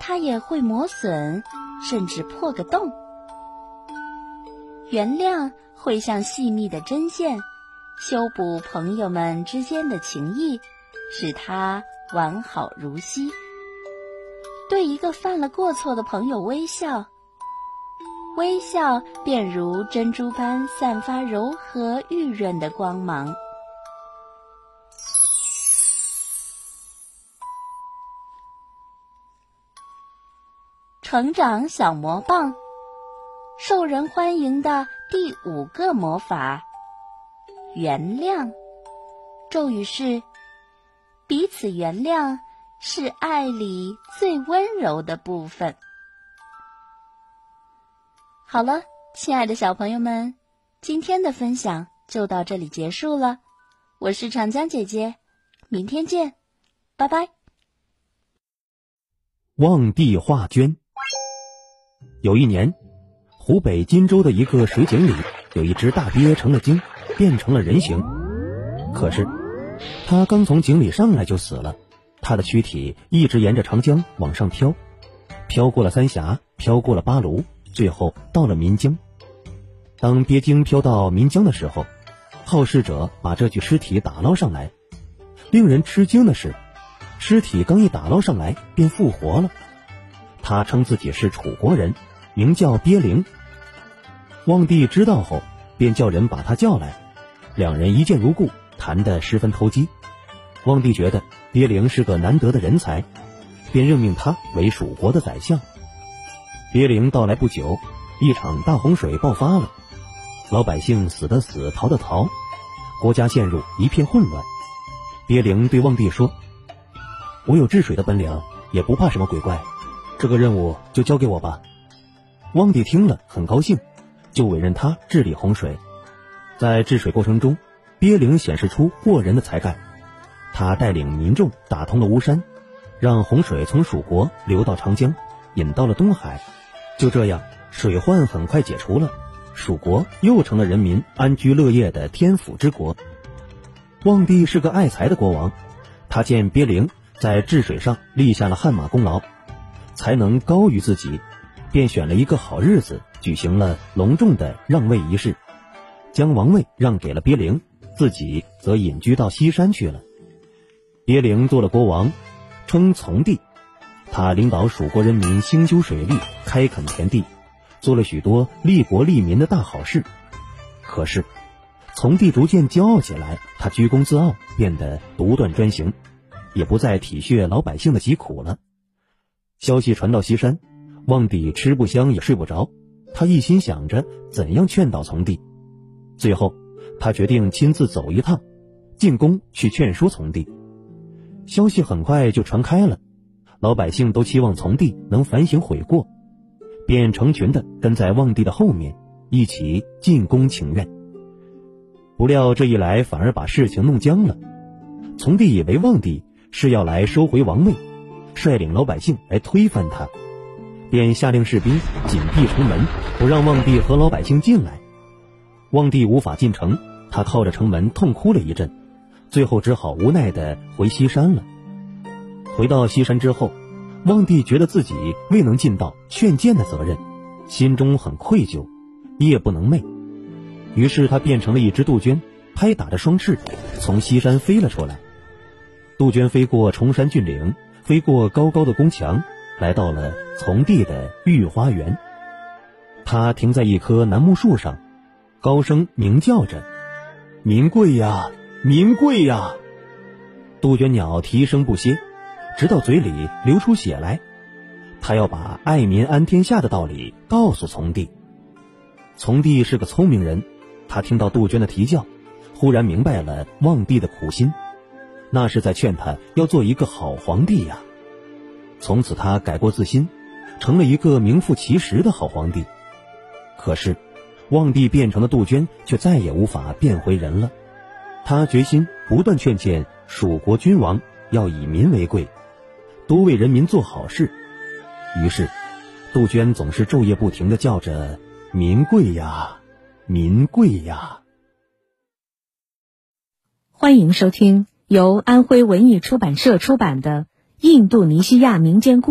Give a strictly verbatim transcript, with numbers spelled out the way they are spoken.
它也会磨损，甚至破个洞。原谅会像细密的针线，修补朋友们之间的情谊，使它完好如昔。对一个犯了过错的朋友微笑，微笑便如珍珠般散发柔和玉润的光芒。成长小魔棒，受人欢迎的第五个魔法，原谅。咒语是：彼此原谅是爱里最温柔的部分。好了，亲爱的小朋友们，今天的分享就到这里结束了。我是长江姐姐，明天见，拜拜。 望帝画绢。有一年，湖北荆州的一个水井里有一只大鳖成了精，变成了人形。可是它刚从井里上来就死了，它的躯体一直沿着长江往上飘，飘过了三峡，飘过了巴庐，最后到了岷江。当鳖精飘到岷江的时候，好事者把这具尸体打捞上来。令人吃惊的是，尸体刚一打捞上来便复活了。他称自己是楚国人，名叫鳖灵。望帝知道后，便叫人把他叫来，两人一见如故，谈得十分投机。望帝觉得鳖灵是个难得的人才，便任命他为蜀国的宰相。鳖灵到来不久，一场大洪水爆发了，老百姓死的死，逃的逃，国家陷入一片混乱。鳖灵对望帝说：我有治水的本领，也不怕什么鬼怪，这个任务就交给我吧。望帝听了很高兴，就委任他治理洪水。在治水过程中，鳖灵显示出过人的才干。他带领民众打通了巫山，让洪水从蜀国流到长江，引到了东海。就这样，水患很快解除了，蜀国又成了人民安居乐业的天府之国。望帝是个爱才的国王，他见鳖灵在治水上立下了汗马功劳，才能高于自己，便选了一个好日子，举行了隆重的让位仪式，将王位让给了鳖灵，自己则隐居到西山去了。鳖灵做了国王，称从帝，他领导蜀国人民兴修水利，开垦田地，做了许多利国利民的大好事。可是从帝逐渐骄傲起来，他居功自傲，变得独断专行，也不再体恤老百姓的疾苦了。消息传到西山，望帝吃不香也睡不着，他一心想着怎样劝导从帝。最后他决定亲自走一趟，进宫去劝说从帝。消息很快就传开了，老百姓都期望从帝能反省悔过，便成群的跟在望帝的后面，一起进宫请愿。不料这一来反而把事情弄僵了。从帝以为望帝是要来收回王位，率领老百姓来推翻他，便下令士兵紧闭城门，不让望帝和老百姓进来。望帝无法进城，他靠着城门痛哭了一阵，最后只好无奈地回西山了。回到西山之后，望帝觉得自己未能尽到劝谏的责任，心中很愧疚，夜不能寐。于是他变成了一只杜鹃，拍打着双翅，从西山飞了出来。杜鹃飞过崇山峻岭，飞过高高的宫墙，来到了从帝的御花园。他停在一棵楠木树上，高声鸣叫着：民贵呀，民贵呀！杜鹃鸟啼声不歇，直到嘴里流出血来。他要把爱民安天下的道理告诉从帝。从帝是个聪明人，他听到杜鹃的啼叫，忽然明白了望帝的苦心，那是在劝他要做一个好皇帝呀。从此他改过自新，成了一个名副其实的好皇帝。可是望帝变成了杜鹃，却再也无法变回人了。他决心不断劝谏蜀国君王要以民为贵，多为人民做好事。于是杜鹃总是昼夜不停地叫着民贵呀，民贵呀。 欢迎收听由安徽文艺出版社出版的《印度尼西亚民间故事》